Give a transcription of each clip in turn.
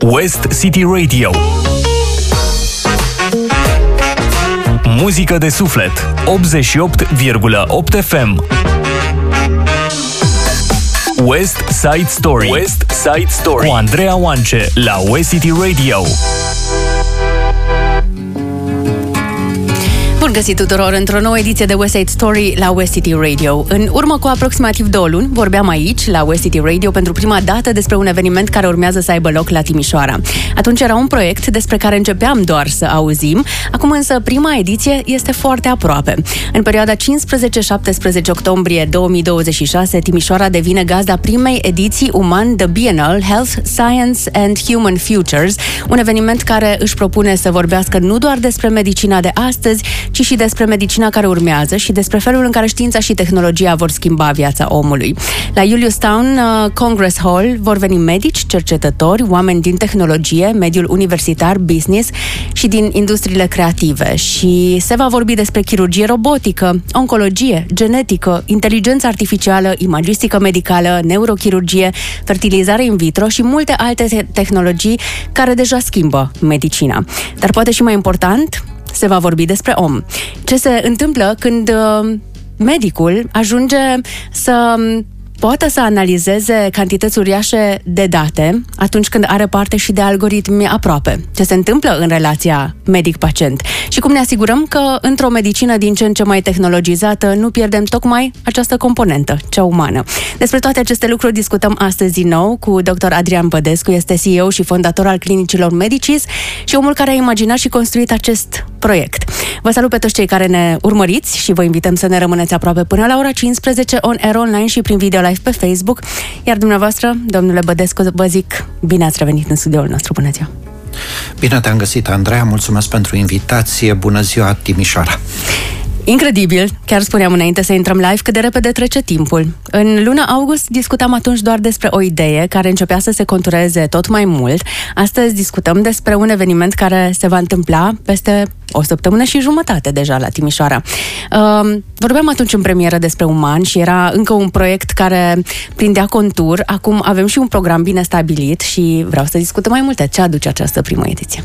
West City Radio. Muzică de suflet 88,8 FM. West Side Story. West Side Story cu Andreea Oance la West City Radio. Bun găsit tuturor într-o nouă ediție de West Side Story la West City Radio. În urmă cu aproximativ 2 luni vorbeam aici, la West City Radio, pentru prima dată despre un eveniment care urmează să aibă loc la Timișoara. Atunci era un proiect despre care începeam doar să auzim, acum însă prima ediție este foarte aproape. În perioada 15-17 octombrie 2026, Timișoara devine gazda primei ediții UMAN The Biennial Health, Science and Human Futures, un eveniment care își propune să vorbească nu doar despre medicina de astăzi, ci și despre medicina care urmează și despre felul în care știința și tehnologia vor schimba viața omului. La Julius Town Congress Hall vor veni medici, cercetători, oameni din tehnologie, mediul universitar, business și din industriile creative. Și se va vorbi despre chirurgie robotică, oncologie, genetică, inteligență artificială, imagistică medicală, neurochirurgie, fertilizare in vitro și multe alte tehnologii care deja schimbă medicina. Dar poate și mai important, se va vorbi despre om. Ce se întâmplă când medicul ajunge să poată să analizeze cantități uriașe de date atunci când are parte și de algoritmi aproape. Ce se întâmplă în relația medic-pacient și cum ne asigurăm că într-o medicină din ce în ce mai tehnologizată nu pierdem tocmai această componentă, cea umană. Despre toate aceste lucruri discutăm astăzi din nou cu dr. Adrian Bădescu, este CEO și fondator al clinicilor Medicis și omul care a imaginat și construit acest proiect. Vă salut pe toți cei care ne urmăriți și vă invităm să ne rămâneți aproape până la ora 15 on air online și prin video live pe Facebook. Iar dumneavoastră, domnule Bădescu, vă zic bine ați revenit în studioul nostru. Bună ziua! Bine te-am găsit, Andreea, mulțumesc pentru invitație. Bună ziua, Timișoara! Incredibil, chiar spuneam înainte să intrăm live cât de repede trece timpul. În luna august discutam atunci doar despre o idee care începea să se contureze tot mai mult. Astăzi discutăm despre un eveniment care se va întâmpla peste o săptămână și jumătate deja la Timișoara. Vorbeam atunci în premieră despre UMAN și era încă un proiect care prindea contur. Acum avem și un program bine stabilit și vreau să discutăm mai multe. Ce aduce această primă ediție?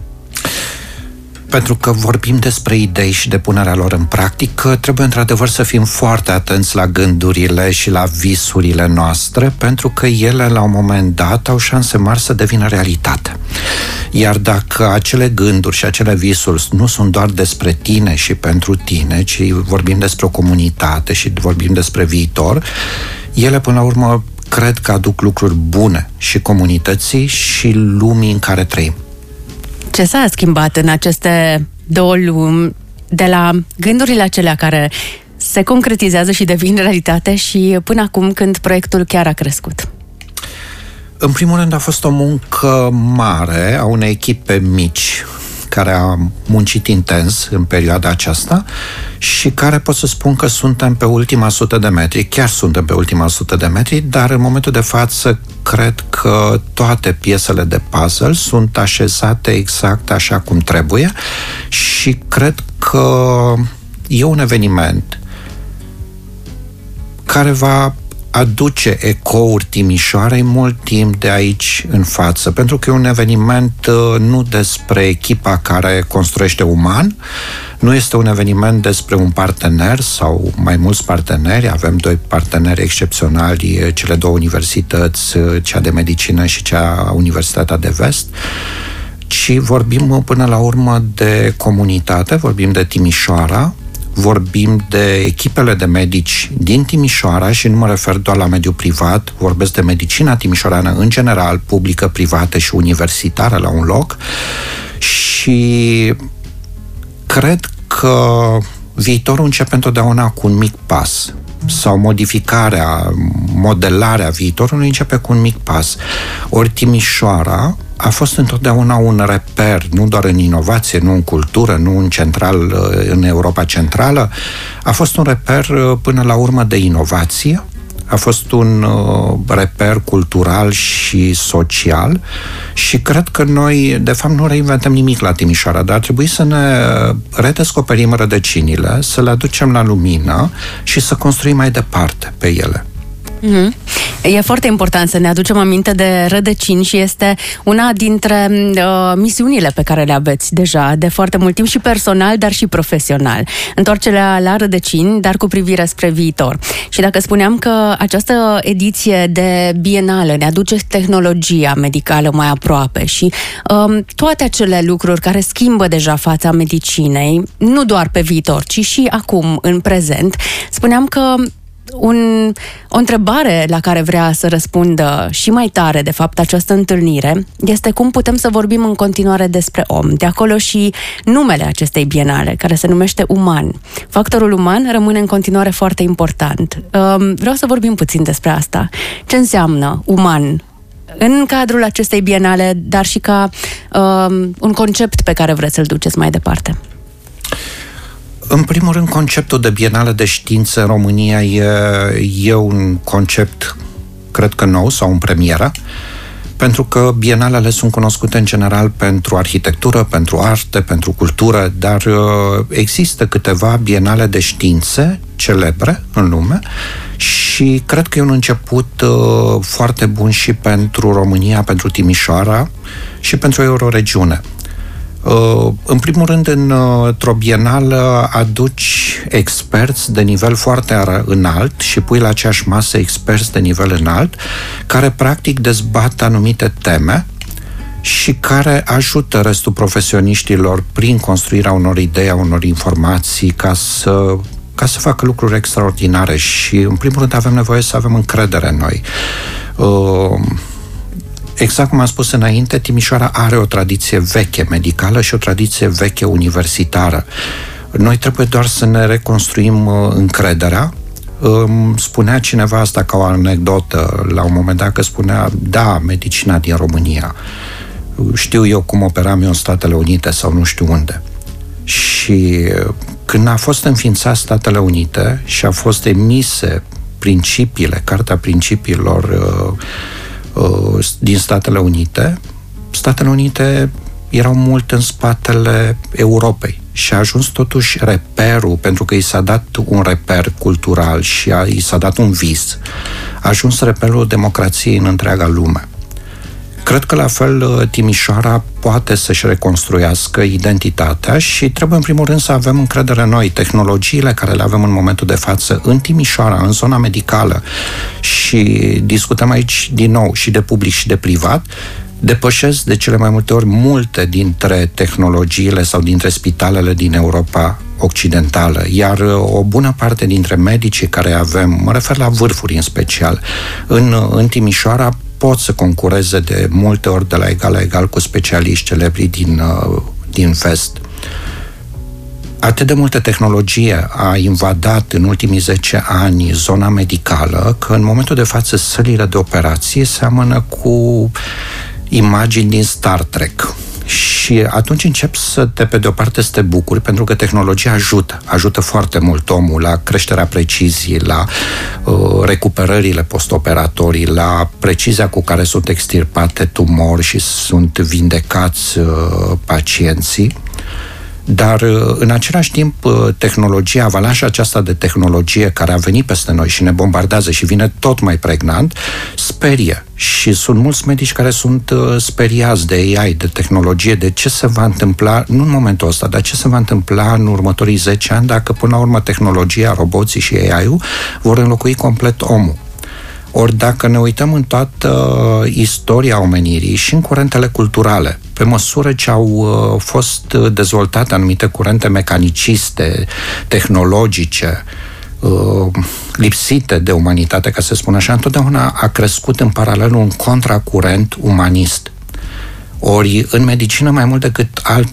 Pentru că vorbim despre idei și de punerea lor în practică, trebuie într-adevăr să fim foarte atenți la gândurile și la visurile noastre, pentru că ele, la un moment dat, au șanse mari să devină realitate. Iar dacă acele gânduri și acele visuri nu sunt doar despre tine și pentru tine, ci vorbim despre o comunitate și vorbim despre viitor, ele, până la urmă, cred că aduc lucruri bune și comunității și lumii în care trăim. Ce s-a schimbat în aceste 2 luni de la gândurile acelea care se concretizează și devin realitate și până acum când proiectul chiar a crescut? În primul rând a fost o muncă mare a unei echipe mici care a muncit intens în perioada aceasta și care pot să spun că suntem pe ultima 100 de metri, chiar suntem pe ultima 100 de metri, dar în momentul de față cred că toate piesele de puzzle sunt așezate exact așa cum trebuie și cred că e un eveniment care va aduce ecouri Timișoarei mult timp de aici în față, pentru că e un eveniment nu despre echipa care construiește UMAN, nu este un eveniment despre un partener sau mai mulți parteneri, avem 2 parteneri excepționali, cele 2 universități, cea de medicină și cea Universitatea de Vest, ci vorbim până la urmă de comunitate, vorbim de Timișoara, vorbim de echipele de medici din Timișoara și nu mă refer doar la mediul privat, vorbesc de medicina timișoreană în general, publică, privată și universitară la un loc și cred că viitorul începe întotdeauna cu un mic pas sau modelarea viitorului începe cu un mic pas. Ori Timișoara a fost întotdeauna un reper, nu doar în inovație, nu în cultură, nu în Europa Centrală, a fost un reper până la urmă de inovație, a fost un reper cultural și social și cred că noi, de fapt, nu reinventăm nimic la Timișoara, dar ar trebui să ne redescoperim rădăcinile, să le aducem la lumină și să construim mai departe pe ele. E foarte important să ne aducem aminte de rădăcini și este una dintre misiunile pe care le aveți deja de foarte mult timp și personal, dar și profesional. Întoarcerea la rădăcini, dar cu privire spre viitor. Și dacă spuneam că această ediție de bienală ne aduce tehnologia medicală mai aproape și toate acele lucruri care schimbă deja fața medicinei, nu doar pe viitor, ci și acum, în prezent, spuneam că o întrebare la care vrea să răspundă și mai tare, de fapt, această întâlnire, este cum putem să vorbim în continuare despre om. De acolo și numele acestei bienale, care se numește Uman. Factorul uman rămâne în continuare foarte important. Vreau să vorbim puțin despre asta. Ce înseamnă uman în cadrul acestei bienale, dar și ca un concept pe care vreți să-l duceți mai departe? În primul rând, conceptul de bienală de știință în România e un concept, cred că nou sau în premieră, pentru că bienalele sunt cunoscute în general pentru arhitectură, pentru arte, pentru cultură, dar există câteva bienale de științe celebre în lume și cred că e un început foarte bun și pentru România, pentru Timișoara și pentru Euroregiune. În primul rând, într-o bienală aduci experți de nivel foarte înalt și pui la aceeași masă experți de nivel înalt care practic dezbat anumite teme și care ajută restul profesioniștilor prin construirea unor idei, a unor informații ca să facă lucruri extraordinare și, în primul rând, avem nevoie să avem încredere în noi. Exact cum am spus înainte, Timișoara are o tradiție veche medicală și o tradiție veche universitară. Noi trebuie doar să ne reconstruim încrederea. Spunea cineva asta ca o anecdotă la un moment dat, că spunea, da, medicina din România, știu eu cum operam eu în Statele Unite sau nu știu unde. Și când a fost înființat Statele Unite și a fost emise principiile, Carta Principiilor din Statele Unite, Statele Unite erau mult în spatele Europei și a ajuns totuși reperul, pentru că i s-a dat un reper cultural și i s-a dat un vis, a ajuns reperul democrației în întreaga lume. Cred că la fel Timișoara poate să-și reconstruiască identitatea și trebuie în primul rând să avem încredere în noi. Tehnologiile care le avem în momentul de față în Timișoara, în zona medicală, și discutăm aici din nou și de public și de privat, depășesc de cele mai multe ori multe dintre tehnologiile sau dintre spitalele din Europa occidentală, iar o bună parte dintre medicii care avem, mă refer la vârfuri în special, în Timișoara, pot să concureze de multe ori de la egal la egal cu specialiști celebri din vest. Atât de multă tehnologie a invadat în ultimii 10 ani zona medicală, că în momentul de față sălile de operație seamănă cu imagini din Star Trek. Și atunci începi pe de o parte să te bucuri, pentru că tehnologia ajută foarte mult omul la creșterea preciziei, la recuperările postoperatorii, la precizia cu care sunt extirpate tumori și sunt vindecați pacienții. Dar în același timp tehnologia, avalanșa aceasta de tehnologie care a venit peste noi și ne bombardează și vine tot mai pregnant, sperie. Și sunt mulți medici care sunt speriați de AI, de tehnologie, de ce se va întâmpla, nu în momentul ăsta, dar ce se va întâmpla în următorii 10 ani dacă până la urmă tehnologia, roboții și AI-ul vor înlocui complet omul. Ori dacă ne uităm în toată istoria omenirii și în curentele culturale, pe măsură ce au fost dezvoltate anumite curente mecaniciste, tehnologice, lipsite de umanitate, ca să spun așa, întotdeauna a crescut în paralel un contracurent umanist. Ori în medicină, mai mult decât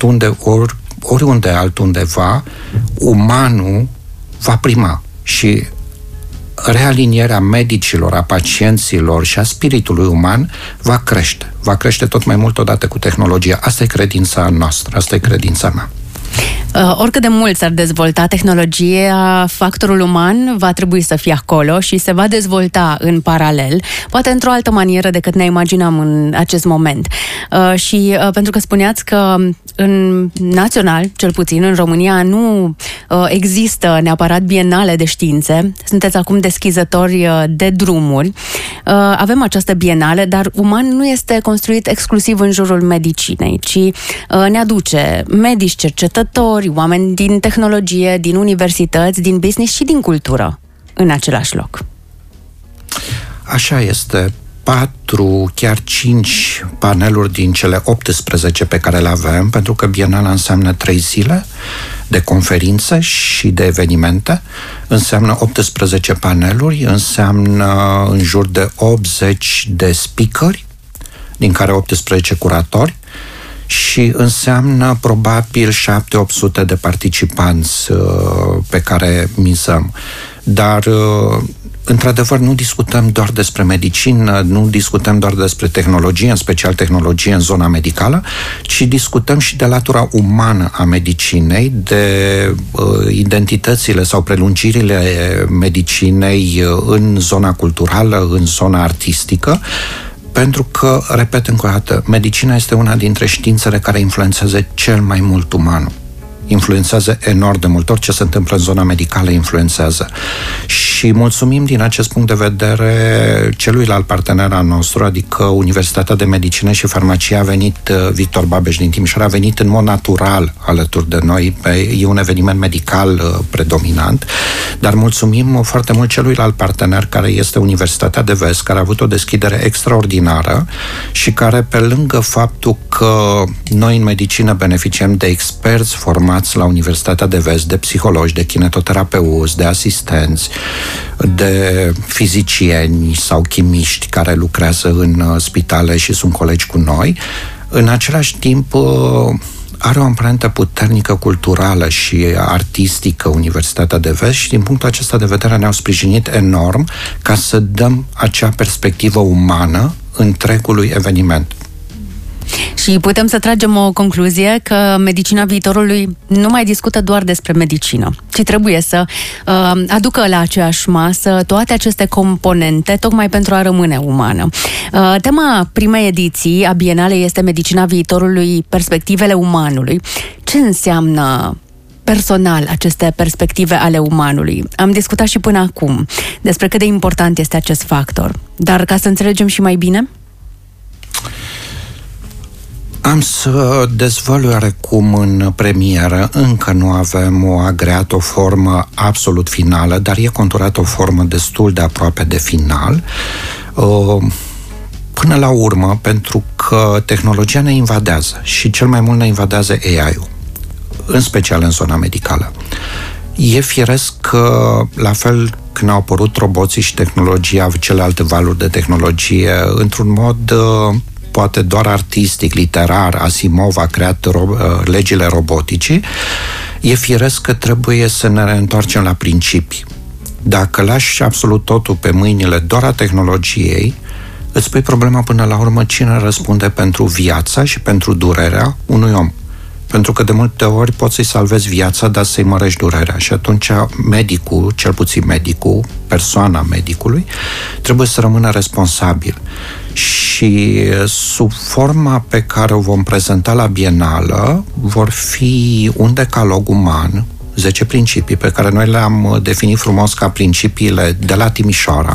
oriunde altundeva, umanul va prima și realinierea medicilor, a pacienților și a spiritului uman va crește. Va crește tot mai mult odată cu tehnologia. Asta e credința noastră, asta e credința mea. Oricât de mult s-ar dezvolta tehnologia, factorul uman va trebui să fie acolo și se va dezvolta în paralel, poate într-o altă manieră decât ne imaginam în acest moment. Și pentru că spuneați că în național, cel puțin în România, nu există neapărat bienale de științe, sunteți acum deschizători de drumuri, avem această bienală, dar uman nu este construit exclusiv în jurul medicinei, ci ne aduce medici, cercetători, oameni din tehnologie, din universități, din business și din cultură în același loc. Așa este. 4, chiar 5 paneluri din cele 18 pe care le avem, pentru că bienala înseamnă 3 zile de conferințe și de evenimente, înseamnă 18 paneluri, înseamnă în jur de 80 de speakeri, din care 18 curatori, și înseamnă probabil 700-800 de participanți pe care mizăm. Dar într-adevăr, nu discutăm doar despre medicină, nu discutăm doar despre tehnologie, în special tehnologie în zona medicală, ci discutăm și de latura umană a medicinei, de identitățile sau prelungirile medicinei în zona culturală, în zona artistică, pentru că, repet încă o dată, medicina este una dintre științele care influențează cel mai mult umanul. Influențează enorm de mult. Orice se întâmplă în zona medicală influențează. Și mulțumim din acest punct de vedere celuilalt partener al nostru, adică Universitatea de Medicină și Farmacie a venit, Victor Babeș din Timișoara, a venit în mod natural alături de noi. E un eveniment medical predominant, dar mulțumim foarte mult celuilalt partener, care este Universitatea de Vest, care a avut o deschidere extraordinară și care, pe lângă faptul că noi în medicină beneficiem de experți formați la Universitatea de Vest, de psihologi, de kinetoterapeuți, de asistenți, de fizicieni sau chimiști care lucrează în spitale și sunt colegi cu noi, în același timp are o amprentă puternică culturală și artistică Universitatea de Vest și din punctul acesta de vedere ne-au sprijinit enorm ca să dăm acea perspectivă umană întregului eveniment. Și putem să tragem o concluzie că medicina viitorului nu mai discută doar despre medicină, ci trebuie să aducă la aceeași masă toate aceste componente, tocmai pentru a rămâne umană. Tema primei ediții a Bienalei este Medicina viitorului, perspectivele umanului. Ce înseamnă personal aceste perspective ale umanului? Am discutat și până acum despre cât de important este acest factor, dar ca să înțelegem și mai bine? Am să dezvălui oarecum în premieră, încă nu avem agreat o formă absolut finală, dar e conturată o formă destul de aproape de final. Până la urmă, pentru că tehnologia ne invadează și cel mai mult ne invadează AI-ul, în special în zona medicală. E firesc că, la fel când au apărut roboții și tehnologia, celelalte valuri de tehnologie, într-un mod poate doar artistic, literar, Asimov a creat legile roboticii, e firesc că trebuie să ne reîntoarcem la principii. Dacă lași absolut totul pe mâinile doar a tehnologiei, îți pui problema până la urmă cine răspunde pentru viața și pentru durerea unui om. Pentru că de multe ori poți să-i salvezi viața, dar să-i mărești durerea. Și atunci medicul, cel puțin medicul, persoana medicului, trebuie să rămână responsabil. Și sub forma pe care o vom prezenta la Bienală vor fi un decalog uman, 10 principii pe care noi le-am definit frumos ca principiile de la Timișoara.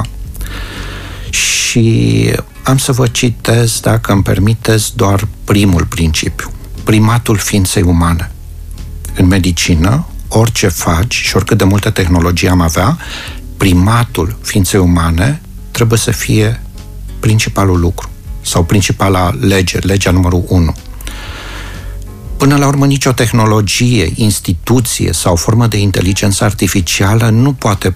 Și am să vă citesc, dacă îmi permiteți, doar primul principiu. Primatul ființei umane. În medicină, orice faci și oricât de multă tehnologie am avea, primatul ființei umane trebuie să fie principalul lucru sau principala lege, legea numărul 1. Până la urmă, nicio tehnologie, instituție sau formă de inteligență artificială nu poate